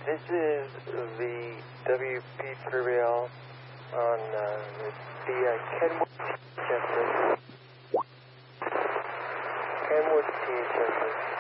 This is the WP Real on the Kenwood THF. Kenwood THF.